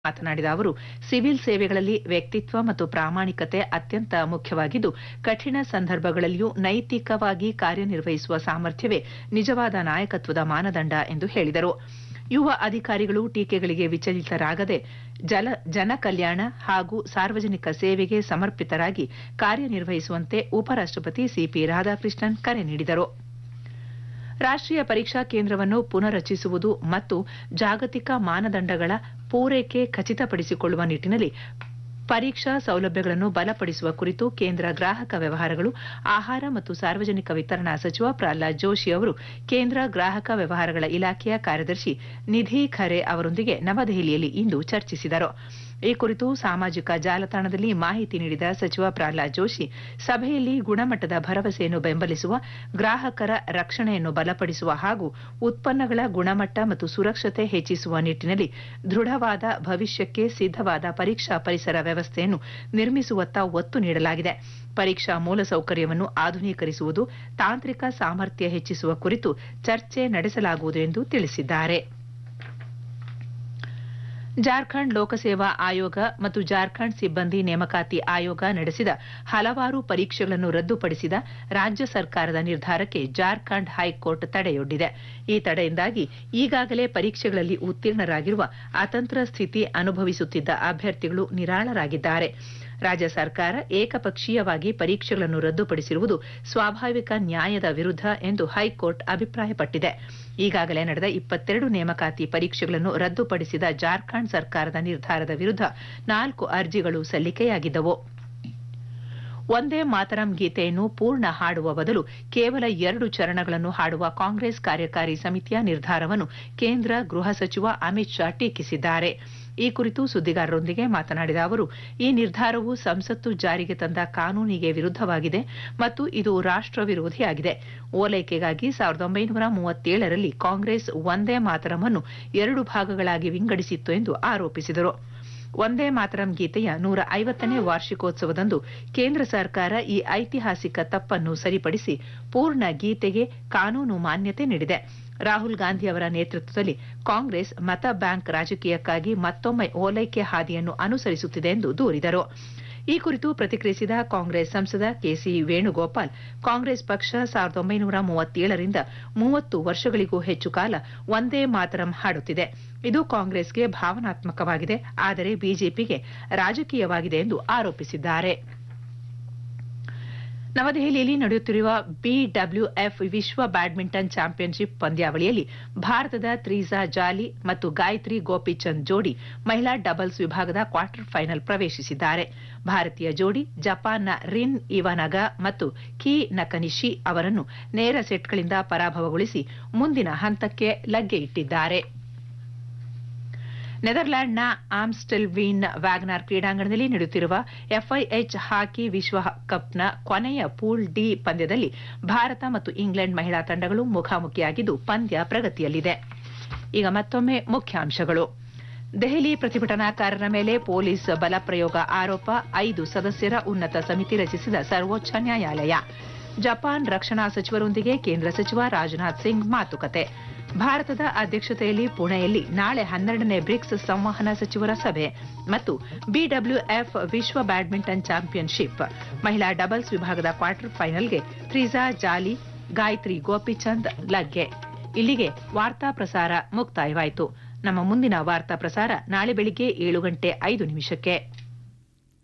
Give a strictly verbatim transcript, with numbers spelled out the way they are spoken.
ಮಾತನಾಡಿದ ಅವರು ಸಿವಿಲ್ ಸೇವೆಗಳಲ್ಲಿ ವ್ಯಕ್ತಿತ್ವ ಮತ್ತು ಪ್ರಾಮಾಣಿಕತೆ ಅತ್ಯಂತ ಮುಖ್ಯವಾಗಿದ್ದು ಕಠಿಣ ಸಂದರ್ಭಗಳಲ್ಲಿಯೂ ನೈತಿಕವಾಗಿ ಕಾರ್ಯನಿರ್ವಹಿಸುವ ಸಾಮರ್ಥ್ಯವೇ ನಿಜವಾದ ನಾಯಕತ್ವದ ಮಾನದಂಡ ಎಂದು ಹೇಳಿದರು. ಯುವ ಅಧಿಕಾರಿಗಳು ಟೀಕೆಗಳಿಗೆ ವಿಚಲಿತರಾಗದೆ ಜಲ ಜನ ಕಲ್ಯಾಣ ಹಾಗೂ ಸಾರ್ವಜನಿಕ ಸೇವೆಗೆ ಸಮರ್ಪಿತರಾಗಿ ಕಾರ್ಯನಿರ್ವಹಿಸುವಂತೆ ಉಪರಾಷ್ಟಪತಿ ಸಿಪಿ ರಾಧಾಕೃಷ್ಣನ್ ಕರೆ ನೀಡಿದರು. ರಾಷ್ಟ್ರೀಯ ಪರೀಕ್ಷಾ ಕೇಂದ್ರವನ್ನು ಪುನರ್ರಚಿಸುವುದು ಮತ್ತು ಜಾಗತಿಕ ಮಾನದಂಡಗಳ ಪೂರೈಕೆ ಖಚಿತಪಡಿಸಿಕೊಳ್ಳುವ ನಿಟ್ಟಿನಲ್ಲಿ ಪರೀಕ್ಷಾ ಸೌಲಭ್ಯಗಳನ್ನು ಬಲಪಡಿಸುವ ಕುರಿತು ಕೇಂದ್ರ ಗ್ರಾಹಕ ವ್ಯವಹಾರಗಳು, ಆಹಾರ ಮತ್ತು ಸಾರ್ವಜನಿಕ ವಿತರಣಾ ಸಚಿವ ಪ್ರಹ್ಲಾದ್ ಜೋಶಿ ಅವರು ಕೇಂದ್ರ ಗ್ರಾಹಕ ವ್ಯವಹಾರಗಳ ಇಲಾಖೆಯ ಕಾರ್ಯದರ್ಶಿ ನಿಧಿ ಖರೆ ಅವರೊಂದಿಗೆ ನವದೆಹಲಿಯಲ್ಲಿ ಇಂದು ಚರ್ಚಿಸಿದರು. ಈ ಕುರಿತು ಸಾಮಾಜಿಕ ಜಾಲತಾಣದಲ್ಲಿ ಮಾಹಿತಿ ನೀಡಿದ ಸಚಿವ ಪ್ರಹ್ಲಾದ್ ಜೋಶಿ, ಸಭೆಯಲ್ಲಿ ಗುಣಮಟ್ಟದ ಭರವಸೆಯನ್ನು ಬೆಂಬಲಿಸುವ, ಗ್ರಾಹಕರ ರಕ್ಷಣೆಯನ್ನು ಬಲಪಡಿಸುವ ಹಾಗೂ ಉತ್ಪನ್ನಗಳ ಗುಣಮಟ್ಟ ಮತ್ತು ಸುರಕ್ಷತೆ ಹೆಚ್ಚಿಸುವ ನಿಟ್ಟಿನಲ್ಲಿ ದೃಢವಾದ ಭವಿಷ್ಯಕ್ಕೆ ಸಿದ್ಧವಾದ ಪರೀಕ್ಷಾ ಪರಿಸರ ವ್ಯವಸ್ಥೆಯನ್ನು ನಿರ್ಮಿಸುವತ್ತ ಒತ್ತು ನೀಡಲಾಗಿದೆ. ಪರೀಕ್ಷಾ ಮೂಲಸೌಕರ್ಯವನ್ನು ಆಧುನೀಕರಿಸುವುದು, ತಾಂತ್ರಿಕ ಸಾಮರ್ಥ್ಯ ಹೆಚ್ಚಿಸುವ ಕುರಿತು ಚರ್ಚೆ ನಡೆಸಲಾಗುವುದು ಎಂದು ತಿಳಿಸಿದ್ದಾರೆ. ಜಾರ್ಖಂಡ್ ಲೋಕಸೇವಾ ಆಯೋಗ ಮತ್ತು ಜಾರ್ಖಂಡ್ ಸಿಬ್ಬಂದಿ ನೇಮಕಾತಿ ಆಯೋಗ ನಡೆಸಿದ ಹಲವಾರು ಪರೀಕ್ಷೆಗಳನ್ನು ರದ್ದುಪಡಿಸಿದ ರಾಜ್ಯ ಸರ್ಕಾರದ ನಿರ್ಧಾರಕ್ಕೆ ಜಾರ್ಖಂಡ್ ಹೈಕೋರ್ಟ್ ತಡೆಯೊಡ್ಡಿದೆ. ಈ ತಡೆಯಿಂದಾಗಿ ಈಗಾಗಲೇ ಪರೀಕ್ಷೆಗಳಲ್ಲಿ ಉತ್ತೀರ್ಣರಾಗಿರುವ ಅತಂತ್ರ ಸ್ಥಿತಿ ಅನುಭವಿಸುತ್ತಿದ್ದ ಅಭ್ಯರ್ಥಿಗಳು ನಿರಾಳರಾಗಿದ್ದಾರೆ. ರಾಜ್ಯ ಸರ್ಕಾರ ಏಕಪಕ್ಷೀಯವಾಗಿ ಪರೀಕ್ಷೆಗಳನ್ನು ರದ್ದುಪಡಿಸಿರುವುದು ಸ್ವಾಭಾವಿಕ ನ್ಯಾಯದ ವಿರುದ್ಧ ಎಂದು ಹೈಕೋರ್ಟ್ ಅಭಿಪ್ರಾಯಪಟ್ಟಿದೆ. ಈಗಾಗಲೇ ನಡೆದ ಇಪ್ಪತ್ತೆರಡು ನೇಮಕಾತಿ ಪರೀಕ್ಷೆಗಳನ್ನು ರದ್ದುಪಡಿಸಿದ ಜಾರ್ಖಂಡ್ ಸರ್ಕಾರದ ನಿರ್ಧಾರದ ವಿರುದ್ಧ ನಾಲ್ಕು ಅರ್ಜಿಗಳು ಸಲ್ಲಿಕೆಯಾಗಿದ್ದವು. ಒಂದೇ ಮಾತರಂ ಗೀತೆಯನ್ನು ಪೂರ್ಣ ಹಾಡುವ ಬದಲು ಕೇವಲ ಎರಡು ಚರಣಗಳನ್ನು ಹಾಡುವ ಕಾಂಗ್ರೆಸ್ ಕಾರ್ಯಕಾರಿ ಸಮಿತಿಯ ನಿರ್ಧಾರವನ್ನು ಕೇಂದ್ರ ಗೃಹ ಸಚಿವ ಅಮಿತ್ ಶಾ ಟೀಕಿಸಿದ್ದಾರೆ. ಈ ಕುರಿತು ಸುದ್ದಿಗಾರರೊಂದಿಗೆ ಮಾತನಾಡಿದ ಅವರು, ಈ ನಿರ್ಧಾರವು ಸಂಸತ್ತು ಜಾರಿಗೆ ತಂದ ಕಾನೂನಿಗೆ ವಿರುದ್ಧವಾಗಿದೆ ಮತ್ತು ಇದು ರಾಷ್ಟ್ರ ವಿರೋಧಿಯಾಗಿದೆ. ಓಲೈಕೆಗಾಗಿ ಸಾವಿರದ ಒಂಬೈನೂರ ಮೂವತ್ತೇಳರಲ್ಲಿ ಕಾಂಗ್ರೆಸ್ ಒಂದೇ ಮಾತರಂ ಅನ್ನು ಎರಡು ಭಾಗಗಳಾಗಿ ವಿಂಗಡಿಸಿತ್ತು ಎಂದು ಆರೋಪಿಸಿದರು. ಒಂದೇ ಮಾತರಂ ಗೀತೆಯ ನೂರ ಐವತ್ತನೇ ವಾರ್ಷಿಕೋತ್ಸವದಂದು ಕೇಂದ್ರ ಸರ್ಕಾರ ಈ ಐತಿಹಾಸಿಕ ತಪ್ಪನ್ನು ಸರಿಪಡಿಸಿ ಪೂರ್ಣ ಗೀತೆಗೆ ಕಾನೂನು ಮಾನ್ಯತೆ ನೀಡಿದೆ. ರಾಹುಲ್ ಗಾಂಧಿ ಅವರ ನೇತೃತ್ವದಲ್ಲಿ ಕಾಂಗ್ರೆಸ್ ಮತ ಬ್ಯಾಂಕ್ ರಾಜಕೀಯಕ್ಕಾಗಿ ಮತ್ತೊಮ್ಮೆ ಓಲೈಕೆ ಹಾದಿಯನ್ನು ಅನುಸರಿಸುತ್ತಿದೆ ಎಂದು ದೂರಿದರು. ಈ ಕುರಿತು ಪ್ರತಿಕ್ರಿಯಿಸಿದ ಕಾಂಗ್ರೆಸ್ ಸಂಸದ ಕೆಸಿ ವೇಣುಗೋಪಾಲ್, ಕಾಂಗ್ರೆಸ್ ಪಕ್ಷ ಸಾವಿರದ ಒಂಬೈನೂರ ಮೂವತ್ತೇಳರಿಂದ ಮೂವತ್ತು ವರ್ಷಗಳಿಗೂ ಹೆಚ್ಚು ಕಾಲ ಒಂದೇ ಮಾತರಂ ಹಾಡುತ್ತಿದೆ. ಇದು ಕಾಂಗ್ರೆಸ್ಗೆ ಭಾವನಾತ್ಮಕವಾಗಿದೆ, ಆದರೆ ಬಿಜೆಪಿಗೆ ರಾಜಕೀಯವಾಗಿದೆ ಎಂದು ಆರೋಪಿಸಿದ್ದಾರೆ. ನವದೆಹಲಿಯಲ್ಲಿ ನಡೆಯುತ್ತಿರುವ ಬಿಡಬ್ಲ್ಯೂಎಫ್ ವಿಶ್ವ ಬ್ಯಾಡ್ಮಿಂಟನ್ ಚಾಂಪಿಯನ್ಶಿಪ್ ಪಂದ್ಯಾವಳಿಯಲ್ಲಿ ಭಾರತದ ತ್ರೀಸಾ ಜಾಲಿ ಮತ್ತು ಗಾಯತ್ರಿ ಗೋಪಿಚಂದ್ ಜೋಡಿ ಮಹಿಳಾ ಡಬಲ್ಸ್ ವಿಭಾಗದ ಕ್ವಾರ್ಟರ್ ಫೈನಲ್ ಪ್ರವೇಶಿಸಿದ್ದಾರೆ. ಭಾರತೀಯ ಜೋಡಿ ಜಪಾನ್ನ ರಿನ್ ಇವಾನಗಾ ಮತ್ತು ಕಿ ನಕನಿಶಿ ಅವರನ್ನು ನೇರ ಸೆಟ್ಗಳಿಂದ ಪರಾಭವಗೊಳಿಸಿ ಮುಂದಿನ ಹಂತಕ್ಕೆ ಲಗ್ಗೆ ಇಟ್ಟಿದ್ದಾರೆ. ನೆದರ್ಲ್ಯಾಂಡ್ನ ಆಮ್ಸ್ಟೆಲ್ವೀನ್ ವ್ಯಾಗ್ನಾರ್ ಕ್ರೀಡಾಂಗಣದಲ್ಲಿ ನಡೆಯುತ್ತಿರುವ ಎಫ್ಐಎಚ್ ಹಾಕಿ ವಿಶ್ವಕಪ್ನ ಕೊನೆಯ ಪೂಲ್ ಡಿ ಪಂದ್ಯದಲ್ಲಿ ಭಾರತ ಮತ್ತು ಇಂಗ್ಲೆಂಡ್ ಮಹಿಳಾ ತಂಡಗಳು ಮುಖಾಮುಖಿಯಾಗಿದ್ದು ಪಂದ್ಯ ಪ್ರಗತಿಯಲ್ಲಿದೆ. ಈಗ ಮತ್ತೊಮ್ಮೆ ಮುಖ್ಯಾಂಶಗಳು. ದೆಹಲಿ ಪ್ರತಿಭಟನಾಕಾರರ ಮೇಲೆ ಪೊಲೀಸ್ ಬಲಪ್ರಯೋಗ ಆರೋಪ, ಐದು ಸದಸ್ಯರ ಉನ್ನತ ಸಮಿತಿ ರಚಿಸಿದ ಸರ್ವೋಚ್ಚ ನ್ಯಾಯಾಲಯ. ಜಪಾನ್ ರಕ್ಷಣಾ ಸಚಿವರೊಂದಿಗೆ ಕೇಂದ್ರ ಸಚಿವ ರಾಜನಾಥ್ ಸಿಂಗ್ ಮಾತುಕತೆ. ಭಾರತದ ಅಧ್ಯಕ್ಷತೆಯಲ್ಲಿ ಪುಣೆಯಲ್ಲಿ ನಾಳೆ ಹನ್ನೆರಡನೇ ಬ್ರಿಕ್ಸ್ ಸಂವಹನ ಸಚಿವರ ಸಭೆ ಮತ್ತು ಬಿಡಬ್ಲ್ಯೂಎಫ್ ವಿಶ್ವ ಬ್ಯಾಡ್ಮಿಂಟನ್ ಚಾಂಪಿಯನ್ಶಿಪ್ ಮಹಿಳಾ ಡಬಲ್ಸ್ ವಿಭಾಗದ ಕ್ವಾರ್ಟರ್ ಫೈನಲ್ಗೆ ತ್ರಿಜಾ ಜಾಲಿ, ಗಾಯತ್ರಿ ಗೋಪಿಚಂದ್ ಲಗ್ಗೆ. ಇಲ್ಲಿಗೆ ವಾರ್ತಾ ಪ್ರಸಾರ ಮುಕ್ತಾಯವಾಯಿತು. ನಮ್ಮ ಮುಂದಿನ ವಾರ್ತಾ ಪ್ರಸಾರ ನಾಳೆ ಬೆಳಿಗ್ಗೆ ಏಳು ಗಂಟೆ ಐದು ನಿಮಿಷಕ್ಕೆ.